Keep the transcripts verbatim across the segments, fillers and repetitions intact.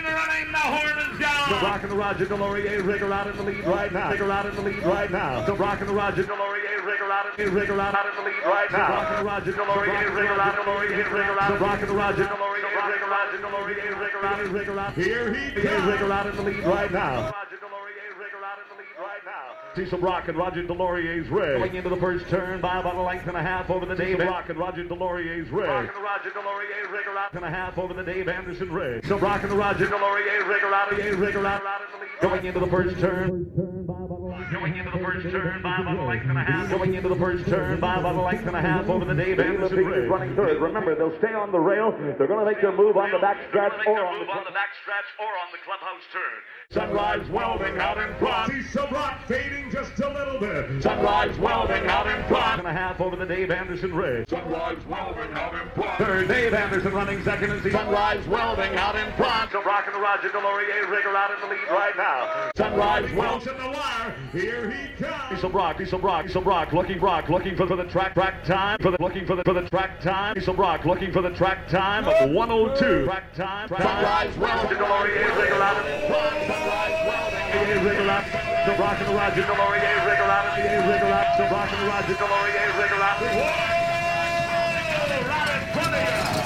running, the horn is down. The Rock and Roger Delorier rigger out in the lead right now. Rigger out in the lead right now. The Rock and Roger Delorier rigger out in the rigger out in the lead right now. The Rock and Roger Delorier rigger out in the lead rigger out. The Rock and Roger Delorier rigger out in the lead rigger out rigger out. Here he comes. Rigger out in the lead right now. Roger Delorier rigger out in the lead right now. See some Rock and Roger Delorier's rig. Going into the first turn by about a length and a half over the Dave Rock and Roger Delorier's rig. Rock and Roger Delorier rigger out and a half over the Dave Anderson rig. So Rock and Roger Delorier rigger out of rigger out out in the lead. Going into the first turn. Going into the first turn by about a length and a half. Going into the first turn by about a length and a half over the Dave Anderson rig. Running third. Remember, they'll stay on the rail. They're going to make their move on the back stretch or on the on the back stretch or on the clubhouse turn. Sunrise Welding out in front. See some rock fading just a little bit. Sunrise Welding out in front. And a half over the Dave Anderson rig. Sunrise Welding out in front. Third, Dave Anderson running second and Sunrise Welding out in front. So Rock and Roger Delorier rigger out in the lead right now. Sunrise Welding in the wire. Here he comes. Diesel Brock, Diesel Brock, Diesel Brock, looking Brock, looking for, for the track track time, for the looking for the for the track time. Diesel Brock looking for the track time of one oh two. Track time. Track Sunrise Welding Delorier rigger out in front. Sunrise Welding rigger out. So Rock and Roger Delorier rigger out in the rigger out. So Rock and Roger Delorier rigger out. Whoa! Right in front of you.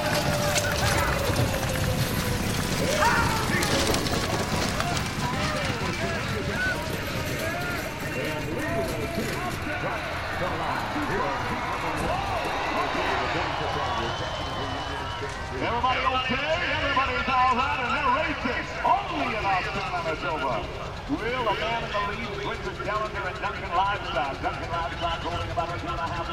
Everybody okay? Everybody's all right, and they're racing. Only in Austin, Manitoba. Will, a man in the lead, Richard Dellinger and Duncan Livestock. Duncan Livestock holding about a two and a half